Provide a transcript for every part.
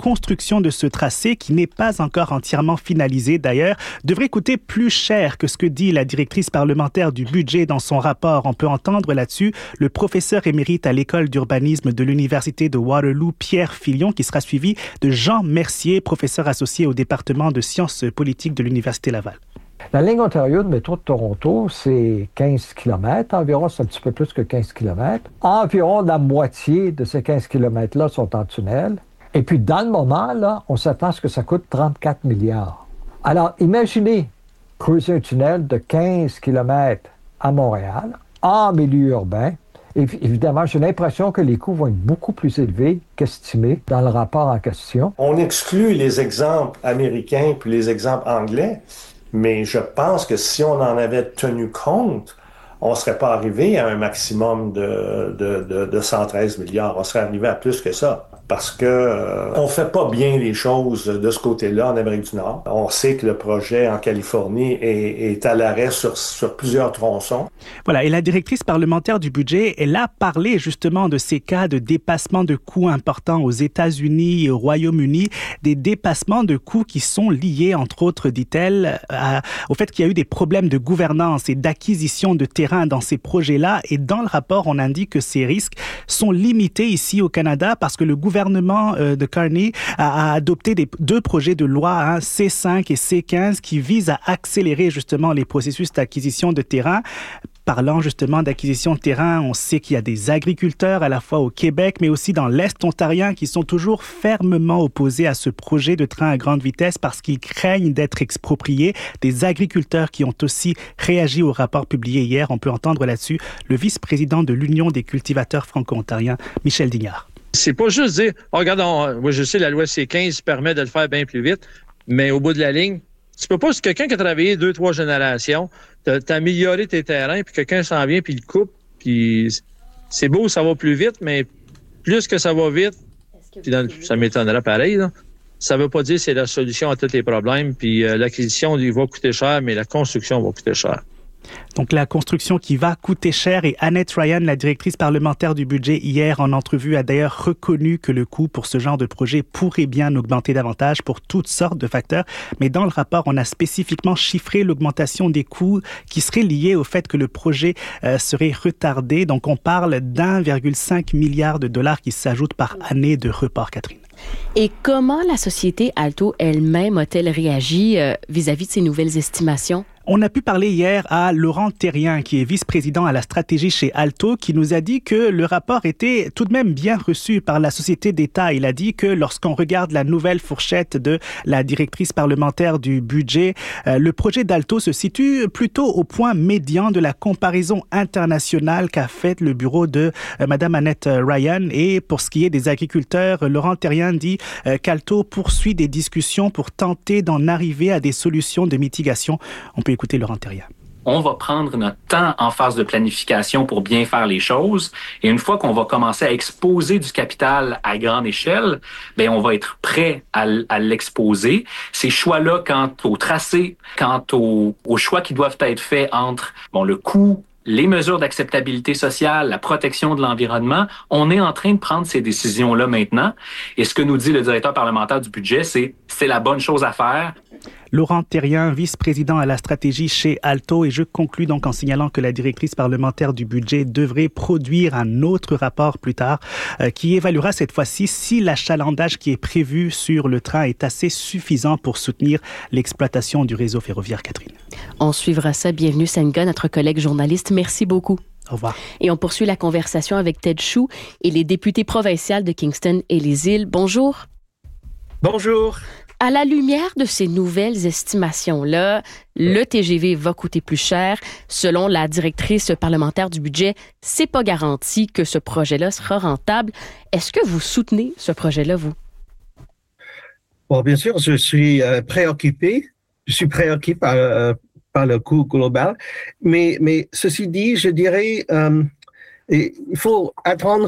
construction de ce tracé, qui n'est pas encore entièrement finalisé d'ailleurs, devrait coûter plus cher que ce que dit la directrice parlementaire du budget dans son rapport. On peut entendre là-dessus le professeur émérite à l'école d'urbanisme de l'Université de Waterloo, Pierre Filion, qui sera suivi de Jean Mercier, professeur associé au département de sciences politiques de l'Université Laval. La ligne Ontario de métro de Toronto, c'est 15 km environ, c'est un petit peu plus que 15 km. Environ la moitié de ces 15 km-là sont en tunnel. Et puis, dans le moment, là, on s'attend à ce que ça coûte 34 milliards. Alors, imaginez creuser un tunnel de 15 km à Montréal, en milieu urbain. Et évidemment, j'ai l'impression que les coûts vont être beaucoup plus élevés qu'estimés dans le rapport en question. On exclut les exemples américains puis les exemples anglais. Mais je pense que si on en avait tenu compte, on ne serait pas arrivé à un maximum de 113 milliards. On serait arrivé à plus que ça. Parce que on fait pas bien les choses de ce côté-là en Amérique du Nord. On sait que le projet en Californie est à l'arrêt sur plusieurs tronçons. Voilà, et la directrice parlementaire du budget, elle a parlé justement de ces cas de dépassement de coûts importants aux États-Unis et au Royaume-Uni, des dépassements de coûts qui sont liés, entre autres, dit-elle, au fait qu'il y a eu des problèmes de gouvernance et d'acquisition de terrain dans ces projets-là. Et dans le rapport, on indique que ces risques sont limités ici au Canada parce que le gouvernement de Carney a adopté deux projets de loi, C5 et C15, qui visent à accélérer justement les processus d'acquisition de terrain. Parlant justement d'acquisition de terrain, on sait qu'il y a des agriculteurs à la fois au Québec, mais aussi dans l'Est ontarien qui sont toujours fermement opposés à ce projet de train à grande vitesse parce qu'ils craignent d'être expropriés. Des agriculteurs qui ont aussi réagi au rapport publié hier. On peut entendre là-dessus le vice-président de l'Union des cultivateurs franco-ontariens, Michel Dignard. C'est pas juste dire, regarde, moi je sais, la loi C15 permet de le faire bien plus vite, mais au bout de la ligne, tu peux pas, si quelqu'un qui a travaillé 2-3 générations, t'as amélioré tes terrains, puis quelqu'un s'en vient, puis il coupe, puis c'est beau, ça va plus vite, mais plus que ça va vite, puis ça m'étonnerait pareil, là, ça veut pas dire que c'est la solution à tous les problèmes, puis l'acquisition, il va coûter cher, mais la construction va coûter cher. Donc la construction qui va coûter cher, et Annette Ryan, la directrice parlementaire du budget, hier en entrevue, a d'ailleurs reconnu que le coût pour ce genre de projet pourrait bien augmenter davantage pour toutes sortes de facteurs. Mais dans le rapport, on a spécifiquement chiffré l'augmentation des coûts qui serait liée au fait que le projet serait retardé. Donc on parle d'1,5 milliard de dollars qui s'ajoutent par année de report, Catherine. Et comment la société Alto elle-même a-t-elle réagi vis-à-vis de ces nouvelles estimations? On a pu parler hier à Laurent Thérien, qui est vice-président à la stratégie chez Alto, qui nous a dit que le rapport était tout de même bien reçu par la société d'État. Il a dit que lorsqu'on regarde la nouvelle fourchette de la directrice parlementaire du budget, le projet d'Alto se situe plutôt au point médian de la comparaison internationale qu'a faite le bureau de Madame Annette Ryan. Et pour ce qui est des agriculteurs, Laurent Thérien dit qu'Alto poursuit des discussions pour tenter d'en arriver à des solutions de mitigation. On peut écouter Laurent Thérien. On va prendre notre temps en phase de planification pour bien faire les choses. Et une fois qu'on va commencer à exposer du capital à grande échelle, ben on va être prêt à l'exposer. Ces choix-là, quant au tracé, quant aux choix qui doivent être faits entre le coût, les mesures d'acceptabilité sociale, la protection de l'environnement, on est en train de prendre ces décisions-là maintenant. Et ce que nous dit le directeur parlementaire du budget, c'est la bonne chose à faire. Laurent Thérien, vice-président à la stratégie chez Alto. Et je conclus donc en signalant que la directrice parlementaire du budget devrait produire un autre rapport plus tard qui évaluera cette fois-ci si l'achalandage qui est prévu sur le train est assez suffisant pour soutenir l'exploitation du réseau ferroviaire, Catherine. On suivra ça. Bienvenue, Senga, notre collègue journaliste. Merci beaucoup. Au revoir. Et on poursuit la conversation avec Ted Chou et les députés provinciales de Kingston et les îles. Bonjour. Bonjour. À la lumière de ces nouvelles estimations-là, le TGV va coûter plus cher. Selon la directrice parlementaire du budget, c'est pas garanti que ce projet-là sera rentable. Est-ce que vous soutenez ce projet-là, vous? Bon, bien sûr, je suis préoccupé. Je suis préoccupé par le coût global. Mais ceci dit, je dirais, il faut attendre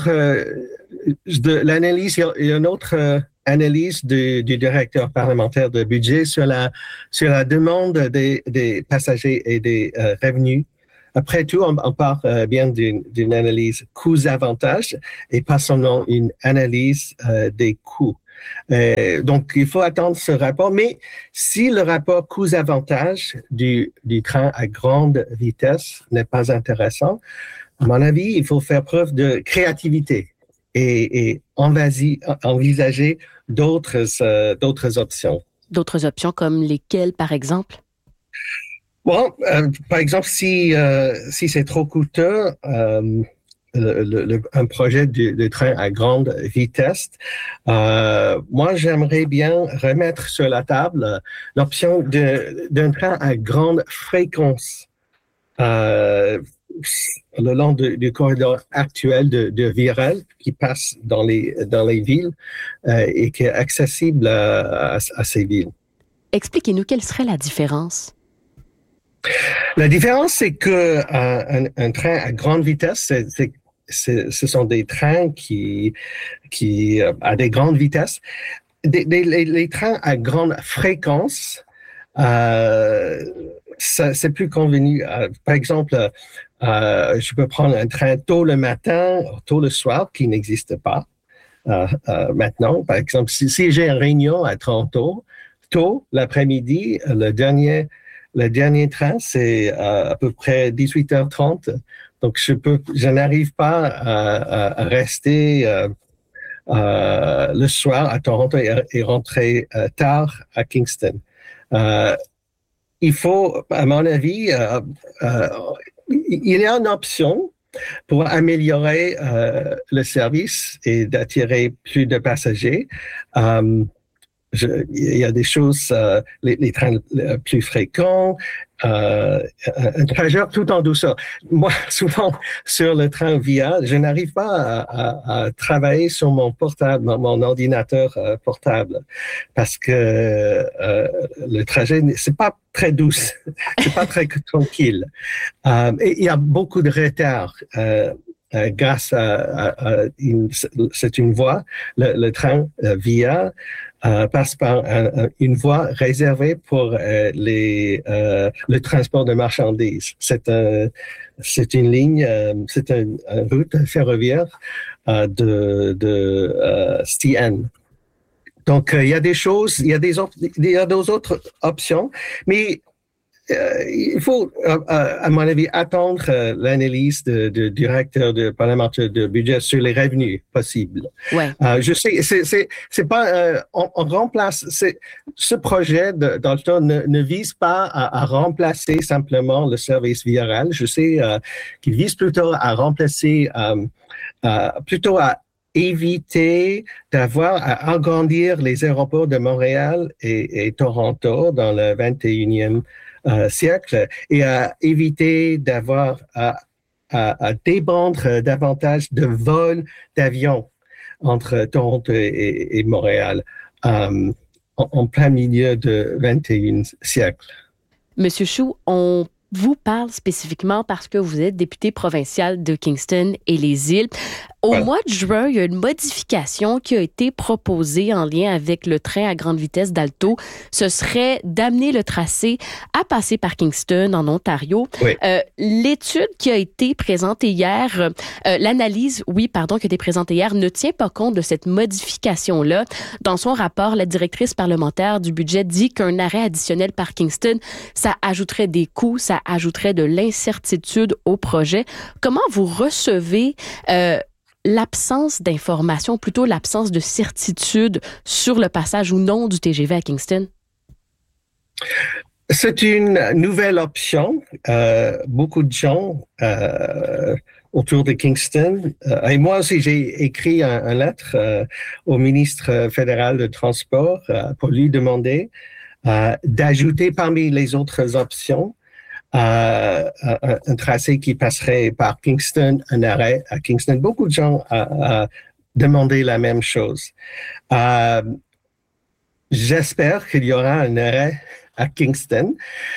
de l'analyse. Il y a une autre analyse du directeur parlementaire de budget sur la demande des passagers et des revenus. Après tout, on parle bien d'une analyse coûts-avantages et pas seulement une analyse des coûts. Donc, il faut attendre ce rapport. Mais si le rapport coûts-avantages du train à grande vitesse n'est pas intéressant, à mon avis, il faut faire preuve de créativité et envisager d'autres options. D'autres options comme lesquelles, par exemple? Bon, par exemple, si c'est trop coûteux, un projet de train à grande vitesse, moi, j'aimerais bien remettre sur la table l'option d'un train à grande fréquence le long du corridor actuel de Virel qui passe dans les villes et qui est accessible à ces villes. Expliquez-nous quelle serait la différence? La différence, c'est que un train à grande vitesse, ce sont des trains qui à des grandes vitesses. Les trains à grande fréquence, c'est plus convenu. Par exemple, je peux prendre un train tôt le matin, tôt le soir, qui n'existe pas maintenant. Par exemple, si j'ai une réunion à Toronto, tôt l'après-midi, le dernier train, c'est à peu près 18h30. Donc, je n'arrive pas à rester le soir à Toronto et rentrer tard à Kingston. Il faut, à mon avis, il y a une option pour améliorer le service et d'attirer plus de passagers. Il y a des choses, les trains plus fréquents, un trajet tout en douceur. Moi, souvent, sur le train VIA, je n'arrive pas à travailler sur mon portable, mon ordinateur portable, parce que le trajet, c'est pas très douce, c'est pas très tranquille. Et il y a beaucoup de retard. Grâce c'est une voie, le train VIA passe par une voie réservée pour le transport de marchandises. C'est une ligne, c'est une route ferroviaire de CN. Donc, il y a des choses, il y a d'autres autres options, mais il faut, à mon avis, attendre l'analyse du directeur parlementaire de budget sur les revenus possibles. Ouais. Je sais, c'est pas, on remplace, ce projet Dalton ne vise pas à remplacer simplement le service viaral. Je sais qu'il vise plutôt à remplacer, plutôt à éviter à agrandir les aéroports de Montréal et Toronto dans le 21e siècle et à éviter d'avoir à débandre davantage de vols d'avions entre Toronto et Montréal en plein milieu du 21e siècle. Monsieur Chou, on vous parle spécifiquement parce que vous êtes député provincial de Kingston et les îles. Au mois de juin, il y a une modification qui a été proposée en lien avec le train à grande vitesse d'Alto. Ce serait d'amener le tracé à passer par Kingston, en Ontario. Oui. L'étude qui a été présentée hier, l'analyse, qui a été présentée hier, ne tient pas compte de cette modification-là. Dans son rapport, la directrice parlementaire du budget dit qu'un arrêt additionnel par Kingston, ça ajouterait des coûts, ça ajouterait de l'incertitude au projet. Comment vous recevez l'absence d'information, plutôt l'absence de certitude sur le passage ou non du TGV à Kingston? C'est une nouvelle option. Beaucoup de gens autour de Kingston, et moi aussi j'ai écrit une lettre au ministre fédéral de Transport pour lui demander d'ajouter parmi les autres options un tracé qui passerait par Kingston, un arrêt à Kingston. Beaucoup de gens ont demandé la même chose. J'espère qu'il y aura un arrêt à Kingston.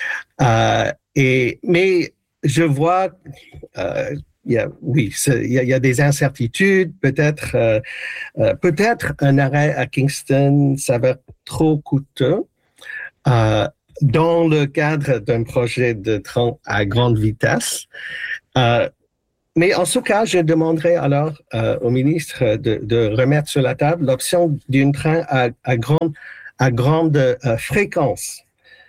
Mais je vois, il y a des incertitudes. Peut-être un arrêt à Kingston, ça va être trop coûteux. Dans le cadre d'un projet de train à grande vitesse, Mais en ce cas, je demanderai alors au ministre de remettre sur la table l'option d'un train à grande fréquence.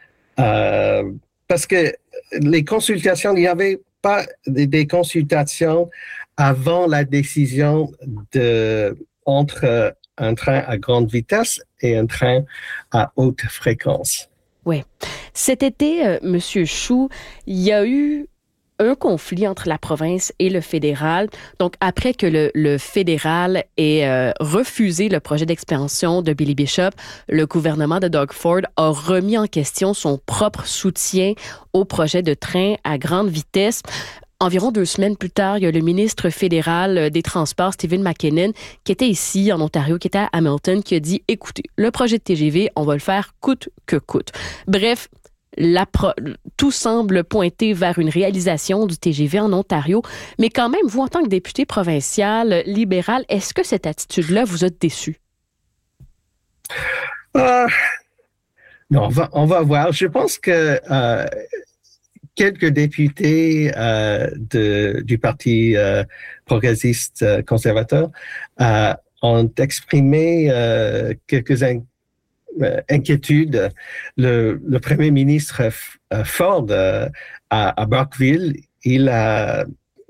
Parce que les consultations, il n'y avait pas des consultations avant la décision entre un train à grande vitesse et un train à haute fréquence. Oui. Cet été, Monsieur Chou, il y a eu un conflit entre la province et le fédéral. Donc, après que le fédéral ait refusé le projet d'expansion de Billy Bishop, le gouvernement de Doug Ford a remis en question son propre soutien au projet de train à grande vitesse. Environ 2 semaines plus tard, il y a le ministre fédéral des Transports, Stephen McKinnon, qui était ici en Ontario, qui était à Hamilton, qui a dit « Écoutez, le projet de TGV, on va le faire coûte que coûte. » Bref, tout semble pointer vers une réalisation du TGV en Ontario. Mais quand même, vous, en tant que député provincial libéral, est-ce que cette attitude-là vous a déçu? Non, on va voir. Je pense que quelques députés du Parti progressiste conservateur ont exprimé quelques inquiétudes. Le premier ministre Ford à Brockville, il a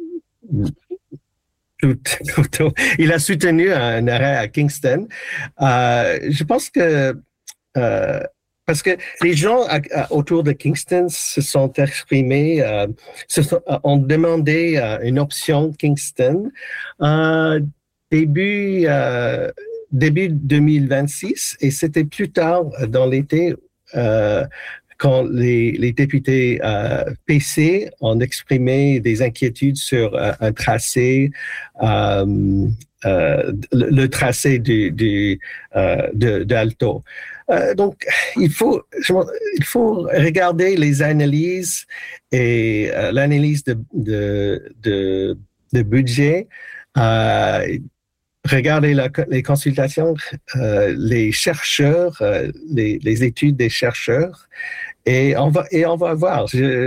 soutenu un arrêt à Kingston. Je pense que parce que les gens autour de Kingston se sont exprimés, ont demandé une option Kingston début 2026, et c'était plus tard dans l'été quand les députés PC ont exprimé des inquiétudes sur un tracé, le tracé d'Alto. Donc, il faut regarder les analyses et l'analyse de budget. Regarder les consultations, les chercheurs, les études des chercheurs, et on va voir.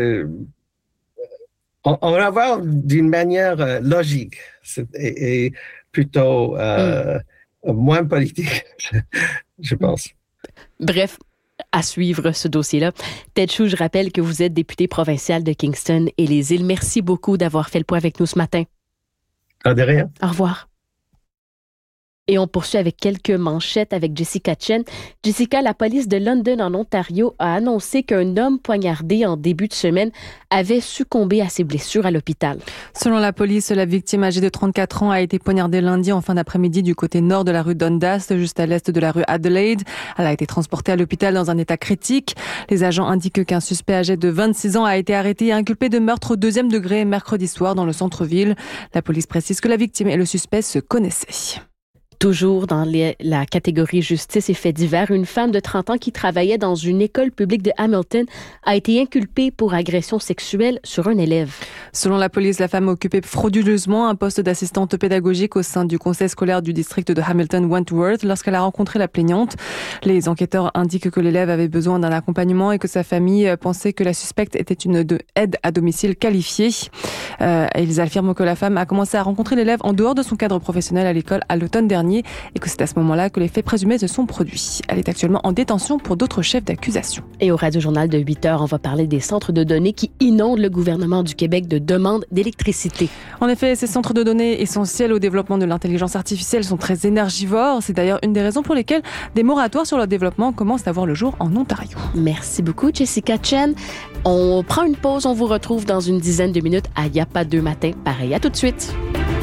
On va voir d'une manière logique et plutôt moins politique, je pense. Bref, à suivre ce dossier-là. Ted Chou, je rappelle que vous êtes député provincial de Kingston et les Îles. Merci beaucoup d'avoir fait le point avec nous ce matin. De rien. Au revoir. Et on poursuit avec quelques manchettes avec Jessica Chen. Jessica, la police de London en Ontario a annoncé qu'un homme poignardé en début de semaine avait succombé à ses blessures à l'hôpital. Selon la police, la victime âgée de 34 ans a été poignardée lundi en fin d'après-midi du côté nord de la rue Dundas, juste à l'est de la rue Adelaide. Elle a été transportée à l'hôpital dans un état critique. Les agents indiquent qu'un suspect âgé de 26 ans a été arrêté et inculpé de meurtre au 2e degré mercredi soir dans le centre-ville. La police précise que la victime et le suspect se connaissaient. Toujours dans la catégorie justice et faits divers, une femme de 30 ans qui travaillait dans une école publique de Hamilton a été inculpée pour agression sexuelle sur un élève. Selon la police, la femme occupait frauduleusement un poste d'assistante pédagogique au sein du conseil scolaire du district de Hamilton-Wentworth lorsqu'elle a rencontré la plaignante. Les enquêteurs indiquent que l'élève avait besoin d'un accompagnement et que sa famille pensait que la suspecte était une aide à domicile qualifiée. Ils affirment que la femme a commencé à rencontrer l'élève en dehors de son cadre professionnel à l'école à l'automne dernier et que c'est à ce moment-là que les faits présumés se sont produits. Elle est actuellement en détention pour d'autres chefs d'accusation. Et au Radio-Journal de 8h, on va parler des centres de données qui inondent le gouvernement du Québec de demandes d'électricité. En effet, ces centres de données essentiels au développement de l'intelligence artificielle sont très énergivores. C'est d'ailleurs une des raisons pour lesquelles des moratoires sur leur développement commencent à voir le jour en Ontario. Merci beaucoup, Jessica Chen. On prend une pause, on vous retrouve dans une dizaine de minutes à Y'a pas 2 matins. Pareil, à tout de suite.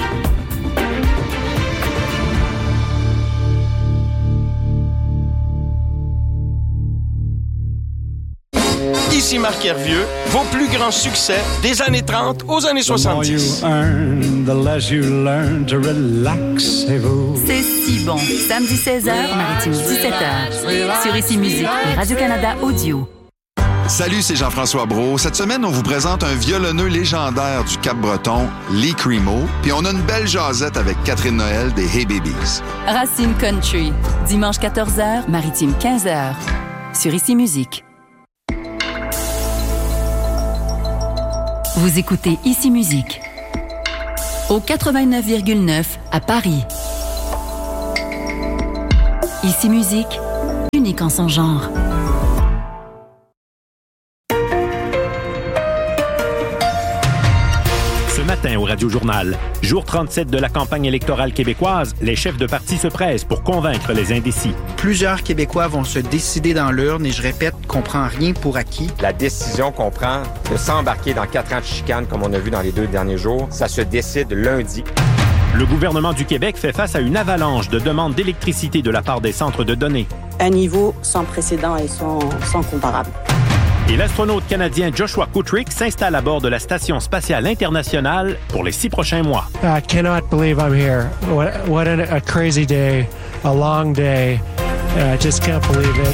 Ici Marc Hervieux, vos plus grands succès des années 30 aux années 70. C'est si bon. Samedi 16h, Maritime 17h. Sur Ici Musique et Radio-Canada Audio. Salut, c'est Jean-François Brault. Cette semaine, on vous présente un violonneux légendaire du Cap-Breton, Lee Cremo, puis on a une belle jasette avec Catherine Noël des Hey Babies. Racine Country, dimanche 14h, Maritime 15h. Sur Ici Musique. Vous écoutez Ici Musique. au 89,9 à Paris. Ici Musique, unique en son genre. Ce matin au Radio-Journal, jour 37 de la campagne électorale québécoise, les chefs de parti se pressent pour convaincre les indécis. Plusieurs Québécois vont se décider dans l'urne et je répète qu'on prend rien pour acquis. La décision qu'on prend de s'embarquer dans 4 ans de chicane, comme on a vu dans les 2 derniers jours, ça se décide lundi. Le gouvernement du Québec fait face à une avalanche de demandes d'électricité de la part des centres de données. Un niveau sans précédent et sans comparable. Et l'astronaute canadien Joshua Kutrick s'installe à bord de la Station spatiale internationale pour les 6 prochains mois. I cannot believe I'm here. What a crazy day, a long day. I just can't believe it.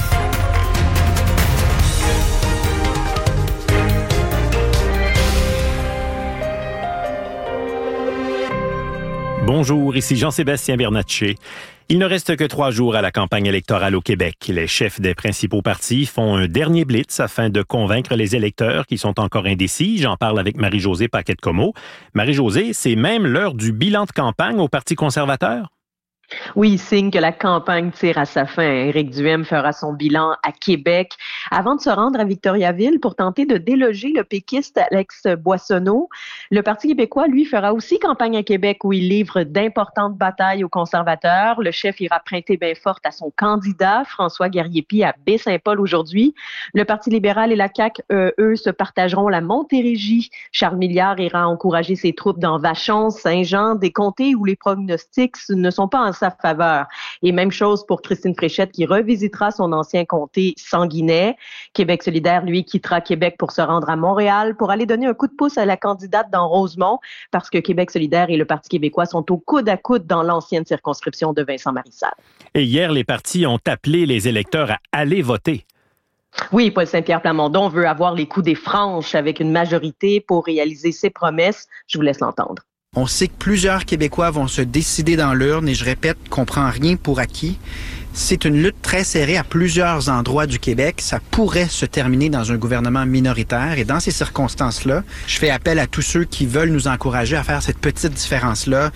Bonjour, ici Jean-Sébastien Bernatchez. Il ne reste que 3 jours à la campagne électorale au Québec. Les chefs des principaux partis font un dernier blitz afin de convaincre les électeurs qui sont encore indécis. J'en parle avec Marie-Josée Paquette-Comeau. Marie-Josée, c'est même l'heure du bilan de campagne au Parti conservateur? Oui, signe que la campagne tire à sa fin. Éric Duhaime fera son bilan à Québec avant de se rendre à Victoriaville pour tenter de déloger le péquiste Alex Boissonneau. Le Parti québécois, lui, fera aussi campagne à Québec où il livre d'importantes batailles aux conservateurs. Le chef ira prêter main forte à son candidat, François Guerrier-Py, à Baie-Saint-Paul aujourd'hui. Le Parti libéral et la CAQ, eux, se partageront la Montérégie. Charles Milliard ira encourager ses troupes dans Vachon, Saint-Jean, des comtés où les pronostics ne sont pas en sa faveur. Et même chose pour Christine Fréchette qui revisitera son ancien comté Sanguinet. Québec solidaire, lui, quittera Québec pour se rendre à Montréal pour aller donner un coup de pouce à la candidate dans Rosemont parce que Québec solidaire et le Parti québécois sont au coude à coude dans l'ancienne circonscription de Vincent Marissal. Et hier, les partis ont appelé les électeurs à aller voter. Oui, Paul Saint-Pierre Plamondon veut avoir les coups des franches avec une majorité pour réaliser ses promesses. Je vous laisse l'entendre. On sait que plusieurs Québécois vont se décider dans l'urne et je répète qu'on prend rien pour acquis. C'est une lutte très serrée à plusieurs endroits du Québec. Ça pourrait se terminer dans un gouvernement minoritaire et dans ces circonstances-là, je fais appel à tous ceux qui veulent nous encourager à faire cette petite différence-là.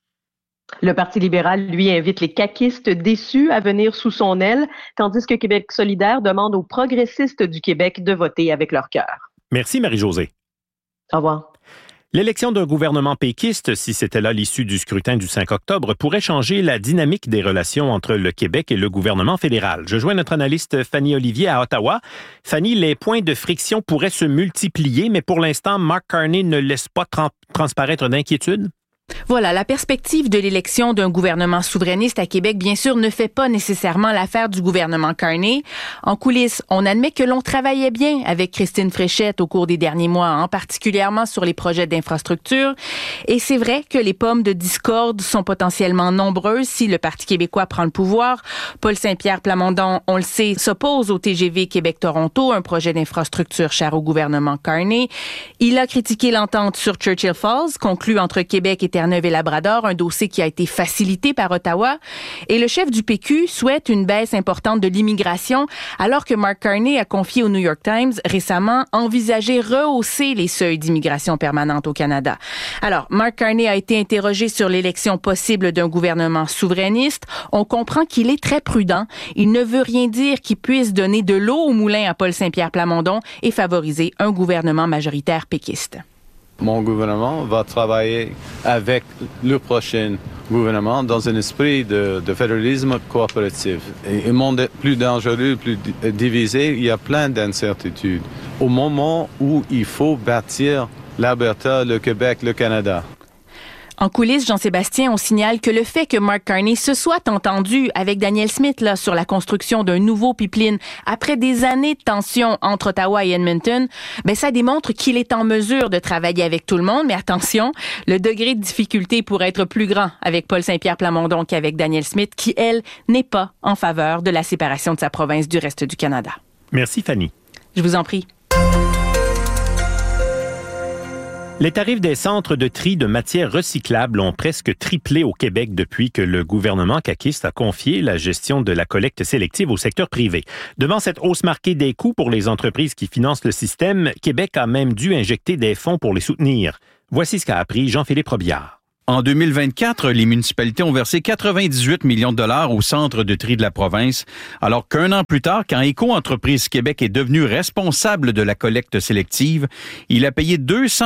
Le Parti libéral, lui, invite les caquistes déçus à venir sous son aile, tandis que Québec solidaire demande aux progressistes du Québec de voter avec leur cœur. Merci, Marie-Josée. Au revoir. L'élection d'un gouvernement péquiste, si c'était là l'issue du scrutin du 5 octobre, pourrait changer la dynamique des relations entre le Québec et le gouvernement fédéral. Je joins notre analyste Fanny Olivier à Ottawa. Fanny, les points de friction pourraient se multiplier, mais pour l'instant, Mark Carney ne laisse pas transparaître d'inquiétude? Voilà, la perspective de l'élection d'un gouvernement souverainiste à Québec, bien sûr, ne fait pas nécessairement l'affaire du gouvernement Carney. En coulisses, on admet que l'on travaillait bien avec Christine Fréchette au cours des derniers mois, particulièrement sur les projets d'infrastructure. Et c'est vrai que les pommes de discorde sont potentiellement nombreuses si le Parti québécois prend le pouvoir. Paul Saint-Pierre Plamondon, on le sait, s'oppose au TGV Québec-Toronto, un projet d'infrastructure cher au gouvernement Carney. Il a critiqué l'entente sur Churchill Falls, conclue entre Québec et Terre-Neuve et Labrador, un dossier qui a été facilité par Ottawa. Et le chef du PQ souhaite une baisse importante de l'immigration, alors que Mark Carney a confié au New York Times récemment envisager rehausser les seuils d'immigration permanente au Canada. Alors, Mark Carney a été interrogé sur l'élection possible d'un gouvernement souverainiste. On comprend qu'il est très prudent. Il ne veut rien dire qu'il puisse donner de l'eau au moulin à Paul Saint-Pierre Plamondon et favoriser un gouvernement majoritaire péquiste. Mon gouvernement va travailler avec le prochain gouvernement dans un esprit de fédéralisme coopératif. Et un monde plus dangereux, plus divisé, il y a plein d'incertitudes. Au moment où il faut bâtir l'Alberta, le Québec, le Canada. En coulisses, Jean-Sébastien, on signale que le fait que Mark Carney se soit entendu avec Danielle Smith sur la construction d'un nouveau pipeline après des années de tensions entre Ottawa et Edmonton, ça démontre qu'il est en mesure de travailler avec tout le monde. Mais attention, le degré de difficulté pourrait être plus grand avec Paul Saint-Pierre Plamondon qu'avec Danielle Smith, qui, elle, n'est pas en faveur de la séparation de sa province du reste du Canada. Merci, Fanny. Je vous en prie. Les tarifs des centres de tri de matières recyclables ont presque triplé au Québec depuis que le gouvernement caquiste a confié la gestion de la collecte sélective au secteur privé. Devant cette hausse marquée des coûts pour les entreprises qui financent le système, Québec a même dû injecter des fonds pour les soutenir. Voici ce qu'a appris Jean-Philippe Robillard. En 2024, les municipalités ont versé 98 millions de dollars au centre de tri de la province, alors qu'un an plus tard, quand Éco-Entreprise Québec est devenu responsable de la collecte sélective, il a payé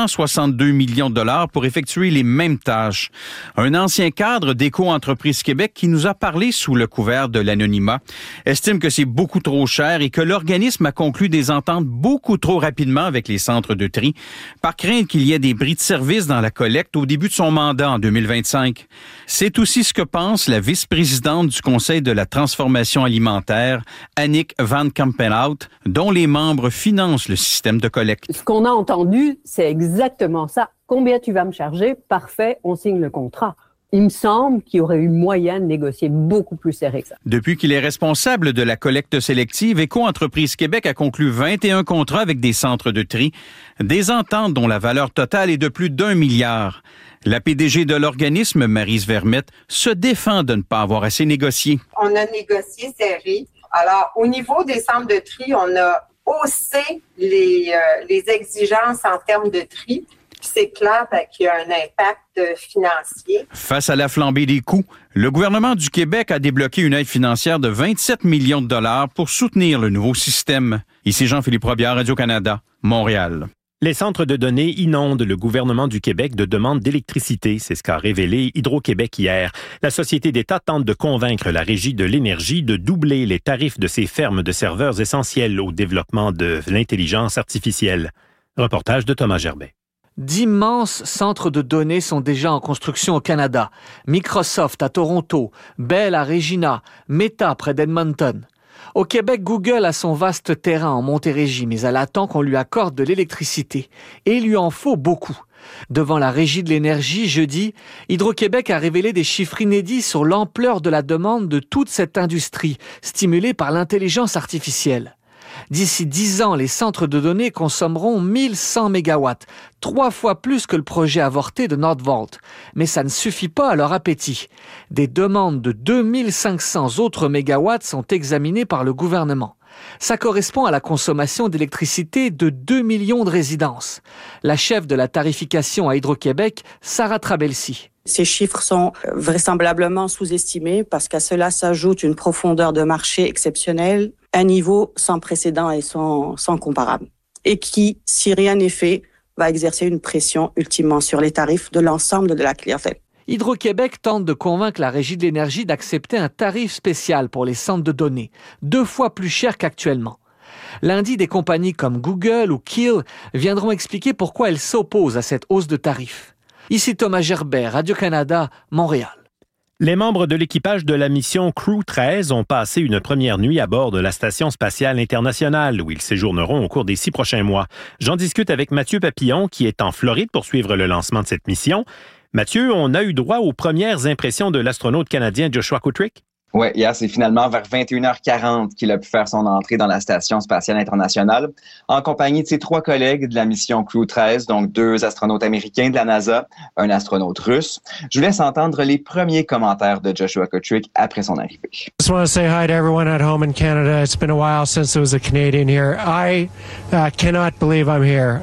262 millions de dollars pour effectuer les mêmes tâches. Un ancien cadre d'Éco-Entreprise Québec qui nous a parlé sous le couvert de l'anonymat estime que c'est beaucoup trop cher et que l'organisme a conclu des ententes beaucoup trop rapidement avec les centres de tri, par crainte qu'il y ait des bris de service dans la collecte au début de son mandat en 2025. C'est aussi ce que pense la vice-présidente du Conseil de la transformation alimentaire, Annick Van Kampenhout, dont les membres financent le système de collecte. Ce qu'on a entendu, c'est exactement ça. Combien tu vas me charger? Parfait, on signe le contrat. Il me semble qu'il y aurait eu moyen de négocier beaucoup plus serré que ça. Depuis qu'il est responsable de la collecte sélective, Éco-Entreprise Québec a conclu 21 contrats avec des centres de tri, des ententes dont la valeur totale est de plus d'1 milliard. La PDG de l'organisme, Maryse Vermette, se défend de ne pas avoir assez négocié. On a négocié serré. Alors, au niveau des centres de tri, on a haussé les exigences en termes de tri. C'est clair qu'il y a un impact financier. Face à la flambée des coûts, le gouvernement du Québec a débloqué une aide financière de 27 millions de dollars pour soutenir le nouveau système. Ici Jean-Philippe Robillard, Radio-Canada, Montréal. Les centres de données inondent le gouvernement du Québec de demandes d'électricité. C'est ce qu'a révélé Hydro-Québec hier. La société d'État tente de convaincre la Régie de l'énergie de doubler les tarifs de ses fermes de serveurs essentiels au développement de l'intelligence artificielle. Reportage de Thomas Gerbet. D'immenses centres de données sont déjà en construction au Canada. Microsoft à Toronto, Bell à Regina, Meta près d'Edmonton. Au Québec, Google a son vaste terrain en Montérégie, mais elle attend qu'on lui accorde de l'électricité. Et il lui en faut beaucoup. Devant la Régie de l'énergie, jeudi, Hydro-Québec a révélé des chiffres inédits sur l'ampleur de la demande de toute cette industrie, stimulée par l'intelligence artificielle. D'ici 10 ans, les centres de données consommeront 1100 mégawatts, 3 fois plus que le projet avorté de Nordvolt. Mais ça ne suffit pas à leur appétit. Des demandes de 2500 autres mégawatts sont examinées par le gouvernement. Ça correspond à la consommation d'électricité de 2 millions de résidences. La chef de la tarification à Hydro-Québec, Sarah Trabelsi. Ces chiffres sont vraisemblablement sous-estimés parce qu'à cela s'ajoute une profondeur de marché exceptionnelle, un niveau sans précédent et sans comparable. Et qui, si rien n'est fait, va exercer une pression ultimement sur les tarifs de l'ensemble de la clientèle. Hydro-Québec tente de convaincre la Régie de l'énergie d'accepter un tarif spécial pour les centres de données, 2 fois plus cher qu'actuellement. Lundi, des compagnies comme Google ou Keel viendront expliquer pourquoi elles s'opposent à cette hausse de tarifs. Ici Thomas Gerbet, Radio-Canada, Montréal. Les membres de l'équipage de la mission Crew 13 ont passé une première nuit à bord de la Station spatiale internationale où ils séjourneront au cours des 6 prochains mois. J'en discute avec Mathieu Papillon qui est en Floride pour suivre le lancement de cette mission. Mathieu, on a eu droit aux premières impressions de l'astronaute canadien Joshua Kutrick. Oui, hier, c'est finalement vers 21h40 qu'il a pu faire son entrée dans la Station spatiale internationale en compagnie de ses 3 collègues de la mission Crew 13, donc 2 astronautes américains de la NASA, un astronaute russe. Je vous laisse entendre les premiers commentaires de Joshua Kutrick après son arrivée. I just want to say hi to everyone at home in Canada. It's been a while since there was a Canadian here. I cannot believe I'm here.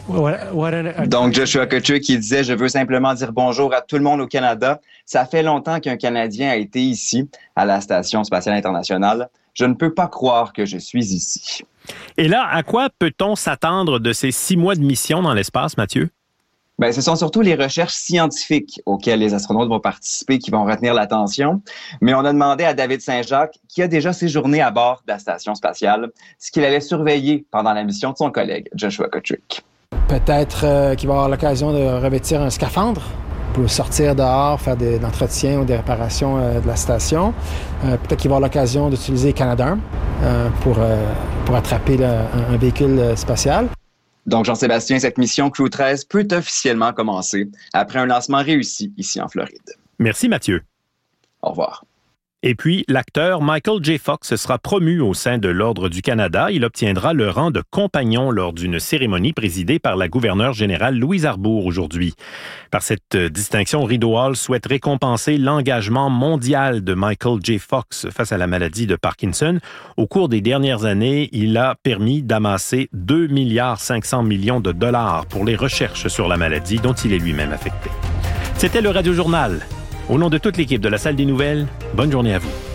Donc, Joshua Kutrick qui disait « Je veux simplement dire bonjour à tout le monde au Canada. Ça fait longtemps qu'un Canadien a été ici, à la Station spatiale internationale. Je ne peux pas croire que je suis ici. » Et là, à quoi peut-on s'attendre de ces 6 mois de mission dans l'espace, Mathieu? Bien, ce sont surtout les recherches scientifiques auxquelles les astronautes vont participer qui vont retenir l'attention. Mais on a demandé à David Saint-Jacques, qui a déjà séjourné à bord de la Station spatiale, ce qu'il allait surveiller pendant la mission de son collègue, Joshua Kutrick. Peut-être qu'il va avoir l'occasion de revêtir un scaphandre pour sortir dehors, faire de l'entretien ou des réparations de la station. Peut-être qu'il va avoir l'occasion d'utiliser Canadarm pour attraper un véhicule spatial. Donc, Jean-Sébastien, cette mission Crew 13 peut officiellement commencer après un lancement réussi ici en Floride. Merci, Mathieu. Au revoir. Et puis, l'acteur Michael J. Fox sera promu au sein de l'Ordre du Canada. Il obtiendra le rang de compagnon lors d'une cérémonie présidée par la gouverneure générale Louise Arbour aujourd'hui. Par cette distinction, Rideau Hall souhaite récompenser l'engagement mondial de Michael J. Fox face à la maladie de Parkinson. Au cours des dernières années, il a permis d'amasser 2,5 milliards de dollars pour les recherches sur la maladie dont il est lui-même affecté. C'était le Radio Journal. Au nom de toute l'équipe de la Salle des Nouvelles, bonne journée à vous.